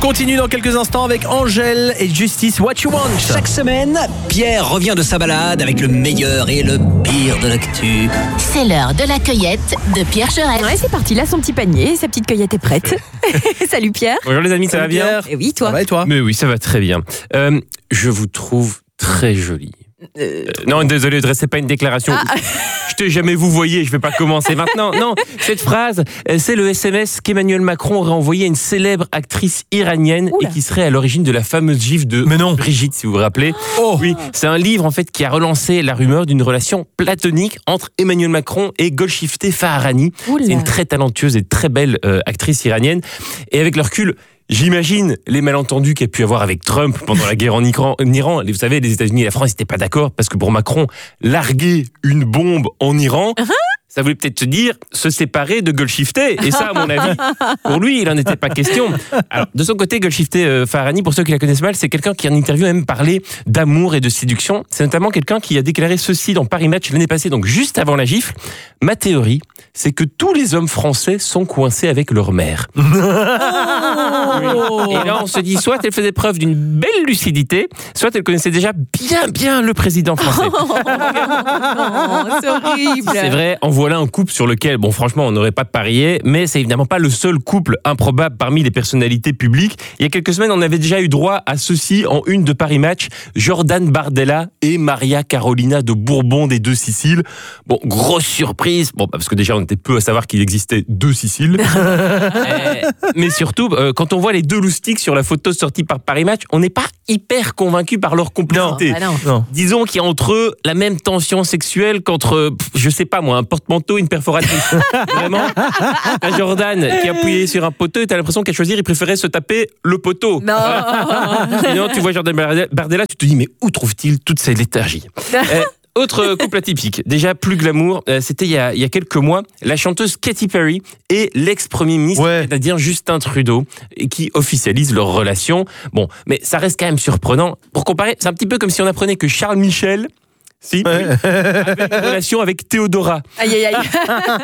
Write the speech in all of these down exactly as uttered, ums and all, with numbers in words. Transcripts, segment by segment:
continue dans quelques instants avec Angèle et Justice What You Want. Chaque semaine, Pierre revient de sa balade avec le meilleur et le pire de l'actu. C'est l'heure de la cueillette de Pierre Cherette. Ouais, c'est parti, là son petit panier, sa petite cueillette est prête. Salut Pierre. Bonjour les amis, ça va bien? Et oui, toi? Ça va et toi? Mais oui, ça va très bien. Euh, je vous trouve très jolie. Euh... Euh, non, désolé, ne dressez pas une déclaration. Ah. Je t'ai jamais vous voyez, je vais pas commencer maintenant. Non, cette phrase, c'est le S M S qu'Emmanuel Macron aurait envoyé à une célèbre actrice iranienne. Oula. Et qui serait à l'origine de la fameuse gifle de Mais non. Brigitte, si vous vous rappelez. Oh. Oui, c'est un livre en fait qui a relancé la rumeur d'une relation platonique entre Emmanuel Macron et Golshifteh Farahani. Oula. C'est une très talentueuse et très belle euh, actrice iranienne. Et avec le recul, j'imagine les malentendus qu'il y a pu avoir avec Trump pendant la guerre en Iran. En Iran. Vous savez, les États-Unis et la France n'étaient pas d'accord parce que pour Macron, larguer une bombe en Iran, uh-huh. ça voulait peut-être se dire se séparer de Golshifteh. Et ça, à mon avis, pour lui, il n'en était pas question. Alors, de son côté, Golshifteh euh, Farahani, pour ceux qui la connaissent mal, c'est quelqu'un qui en interview a même parlé d'amour et de séduction. C'est notamment quelqu'un qui a déclaré ceci dans Paris Match l'année passée, donc juste avant la gifle. Ma théorie, c'est que tous les hommes français sont coincés avec leur mère. Oh. Et là, on se dit, soit elle faisait preuve d'une belle lucidité, soit elle connaissait déjà bien, bien le président français. Oh, c'est horrible. C'est vrai, en voilà un couple sur lequel, bon, franchement, on n'aurait pas parié, mais c'est évidemment pas le seul couple improbable parmi les personnalités publiques. Il y a quelques semaines, on avait déjà eu droit à ceci en une de Paris Match, Jordan Bardella et Maria Carolina de Bourbon des Deux Siciles. Bon, grosse surprise, bon, parce que déjà, on était peu à savoir qu'il existait deux Siciles. euh, mais surtout, euh, quand on voit les deux loustiques sur la photo sortie par Paris Match, on n'est pas hyper convaincu par leur complicité. Non, bah non. Non. Disons qu'il y a entre eux la même tension sexuelle qu'entre, pff, je sais pas moi, un porte-manteau et une perforatrice. Vraiment. T'as Jordan qui a appuyé sur un poteau et t'as l'impression qu'à choisir, il préférait se taper le poteau. Non. Et non, tu vois Jordan Bardella, tu te dis, mais où trouve-t-il toute cette léthargie? euh, Autre couple atypique, déjà plus glamour, euh, c'était il y, a, il y a quelques mois, la chanteuse Katy Perry et l'ex-premier ministre ouais. canadien Justin Trudeau, qui officialisent leur relation. Bon, mais ça reste quand même surprenant. Pour comparer, c'est un petit peu comme si on apprenait que Charles Michel, si, ouais. oui, avait une relation avec Théodora. Aïe, aïe, aïe.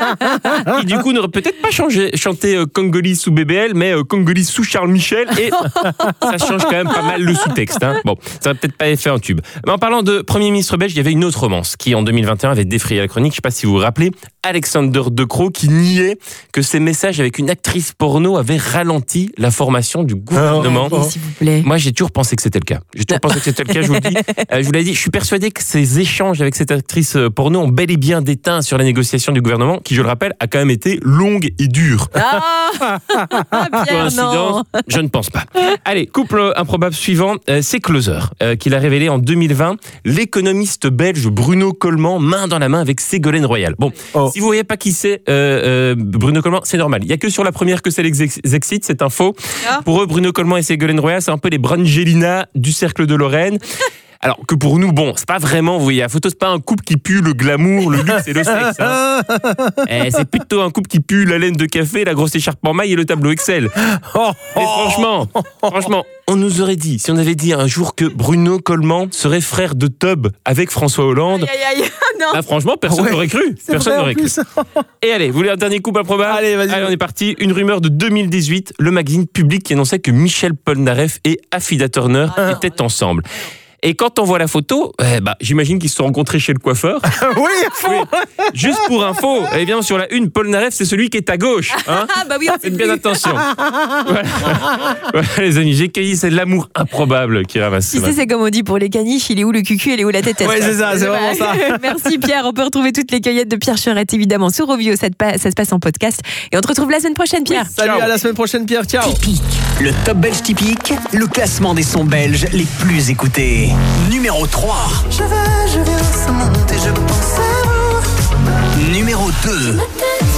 Qui du coup n'aurait peut-être pas changé, chanté euh, Congolese sous B B L, mais euh, Congolese sous Charles Michel, et ça change quand même pas mal le sous-texte. Hein. Bon, ça va peut-être pas fait un tube. Mais en parlant de Premier ministre belge, il y avait une autre romance qui, en deux mille vingt et un, avait défrayé la chronique. Je ne sais pas si vous vous rappelez, Alexander De Croo qui niait que ses messages avec une actrice porno avaient ralenti la formation du gouvernement. Oh, s'il vous plaît. Moi, j'ai toujours pensé que c'était le cas. J'ai toujours pensé que c'était le cas, je vous le dis. Euh, je vous l'ai dit, je suis persuadé que ces échanges avec cette actrice porno ont bel et bien déteint sur la négociation du gouvernement, qui, je le rappelle, a quand même été longue et dure. Ah, Pierre, Coïncidence? non. Je ne pense pas. Allez, couple improbable suivant, euh, c'est Closer, euh, qu'il a révélé en deux mille vingt, l'économiste belge Bruno Coleman, main dans la main avec Ségolène Royal. Bon, oh. Si vous ne voyez pas qui c'est, euh, euh, Bruno Coleman, c'est normal. Il n'y a que sur la première que ça les excite, cette info. Ah. Pour eux, Bruno Coleman et Ségolène Royal, c'est un peu les Brangelina du cercle de Lorraine. Alors que pour nous, bon, c'est pas vraiment, vous voyez, la photo, c'est pas un couple qui pue le glamour, le luxe et le sexe. Hein. Eh, c'est plutôt un couple qui pue la laine de café, la grosse écharpe en maille et le tableau Excel. Mais franchement, franchement, on nous aurait dit, si on avait dit un jour que Bruno Coleman serait frère de Tub avec François Hollande, aïe, aïe, aïe. Non. Bah, franchement, personne ouais, n'aurait cru. Personne n'aurait cru. Et allez, vous voulez un dernier couple improbable? Allez, vas-y. Allez, on est parti. Une rumeur de deux mille dix-huit, le magazine Public qui annonçait que Michel Polnareff et Affida Turner ah, étaient non. ensemble. Et quand on voit la photo, eh bah, j'imagine qu'ils se sont rencontrés chez le coiffeur. oui, oui. Juste pour info, eh bien, sur la une, Polnareff, c'est celui qui est à gauche. Hein. Ah bah oui, on faites bien attention. Voilà. Voilà, les amis, j'ai cueilli, c'est l'amour improbable qui ramasse. Tu sais, c'est comme on dit pour les caniches, il est où le cucu, il est où la tête? Oui, c'est ça, c'est vraiment ça. Merci Pierre, on peut retrouver toutes les cueillettes de Pierre Cherette évidemment sur Rovio, ça, ça se passe en podcast. Et on te retrouve la semaine prochaine, Pierre. Oui, salut, ciao. À la semaine prochaine, Pierre, ciao. Typique, le top belge typique, le classement des sons belges les plus écoutés. Numéro trois. Je vais, je viens, ça monte et je pense à vous. Numéro deux.